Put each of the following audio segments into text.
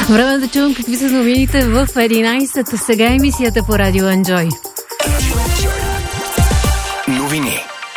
Време да чувам какви са новините в 11-та. Сега е емисията по Радио Enjoy. Новини.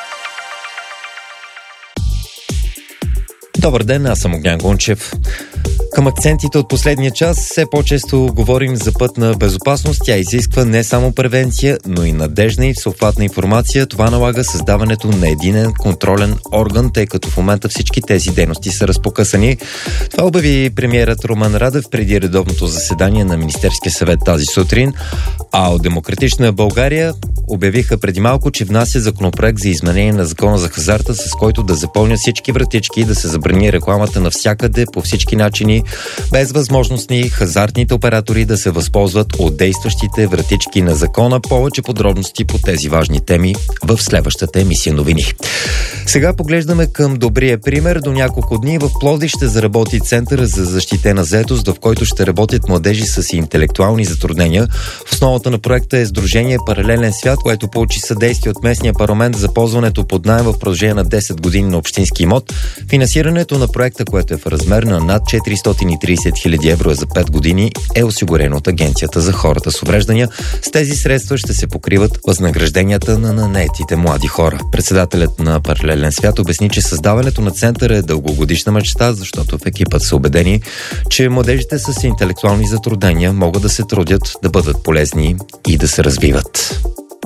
Добър ден, аз съм Огнян Гончев. Към акцентите от последния час все по-често говорим за пътна безопасност. Тя изисква не само превенция, но и надежна и всеобхватна информация. Това налага създаването на единен контролен орган, тъй като в момента всички тези дейности са разпокъсани. Това обяви премиерът Румен Радев преди редовното заседание на Министерския съвет тази сутрин. А от Демократична България обявиха преди малко, че внася законопроект за изменение на закона за хазарта, с който да запълнят всички вратички и да се забрани рекламата навсякъде по всички начини, без възможности хазартните оператори да се възползват от действащите вратички на закона. Повече подробности по тези важни теми в следващата емисия новини. Сега поглеждаме към добрия пример. До няколко дни в Пловдив ще заработи Център за защитена заетост, в който ще работят младежи с интелектуални затруднения. В основата на проекта е Сдружение Паралелен свят, което получи съдействие от местния парламент за ползването под наем в продължение на 10 години на общински имот. Финансирането на проекта, което е в размер на над 430 хиляди евро за 5 години, е осигурено от Агенцията за хората с увреждания. С тези средства ще се покриват възнагражденията на наетите млади хора. Председателят на Паралелен свят обясни, че създаването на центъра е дългогодишна мечта, защото в екипът са убедени, че младежите с интелектуални затруднения могат да се трудят, да бъдат полезни и да се развиват.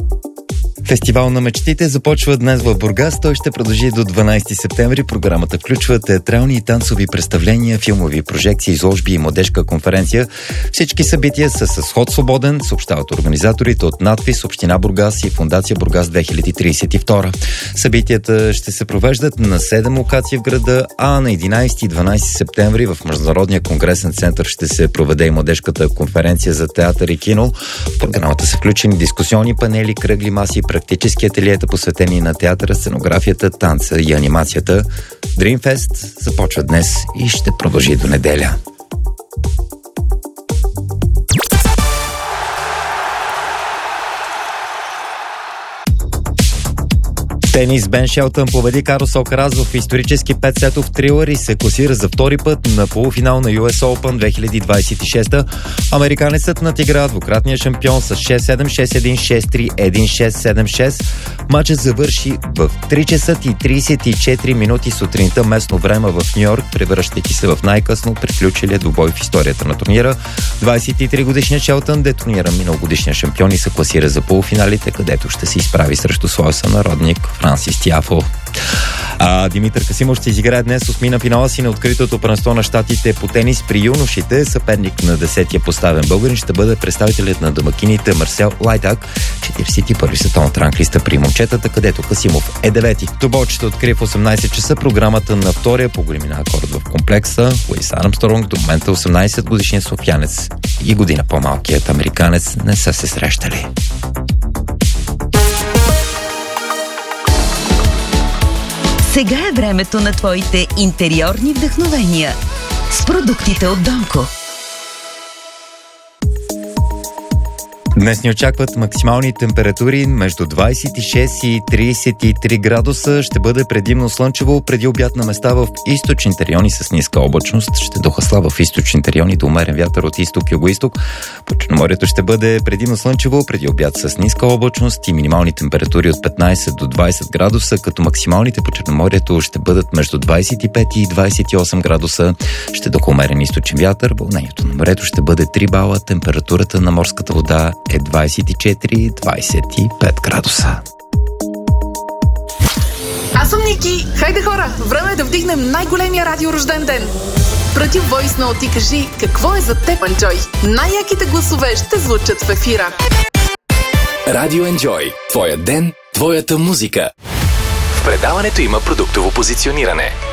Фестивал на мечтите започва днес в Бургас. Той ще продължи до 12 септември. Програмата включва театрални и танцови представления, филмови прожекции, изложби и младежка конференция. Всички събития са с ход свободен, съобщават организаторите от надпис Община Бургас и Фондация Бургас 2032. Събитията ще се провеждат на 7 локации в града, а на 11 и 12 септември в Международния конгресен център ще се проведе и младежката конференция за театър и кино. В програмата са включени дискусионни панели, кръгли маси, практически ателиета, посветени на театъра, сценографията, танца и анимацията. Dreamfest започва днес и ще продължи до неделя. Тенис. Бен Шелтън победи Карлос Алкараз в исторически 5-сетов трилър и се класира за втори път на полуфинал на US Open 2026. Американецът надигра двукратния шампион с 6-7, 6-1, 6-3, 1-6, 7-6. Матчът завърши в 3 часа и 34 минути сутринта местно време в Нью-Йорк, превръщайки се в най-късно приключилия двубой в историята на турнира. 23-годишният Шелтън детронира миналогодишния шампион и се класира за полуфиналите, където ще се изправи срещу своя сънародник Франсис Тиафо. Димитър Касимов ще изиграе днес осмина финала си на откритото първенство на щатите по тенис при юношите. Съперник на 10-я поставен българин ще бъде представителят на домакините Марсел Лайтак, 41-и световната ранглиста при момчетата, където Касимов е 9-ти. Тоболчето открие в 18 часа програмата на втория по големина акорд в комплекса. Луис Армстронг, до момента 18 годишният софиянец и година по-малкият американец не са се срещали. Сега е времето на твоите интериорни вдъхновения с продуктите от Донко. Днес ни очакват максимални температури между 26 и 33 градуса. Ще бъде предимно слънчево, преди обяд на места в източните райони с ниска облачност. Ще духа слаб в източните райони до умерен вятър от изток и югоизток. По Черноморието ще бъде предимно слънчево, преди обяд с ниска облачност и минимални температури от 15 до 20 градуса, като максималните по Черноморието ще бъдат между 25 и 28 градуса. Ще духа умерен източен вятър. Вълнението на морето ще бъде 3 бала. Температурата на морската вода е 24-25 градуса. Аз съм Ники. Хайде хора, време е да вдигнем най-големия радиорожден ден. Прати войс ноут и кажи какво е за теб, Enjoy. Най-яките гласове ще звучат в ефира. Радио Enjoy. Твоя ден, твоята музика. В предаването има продуктово позициониране.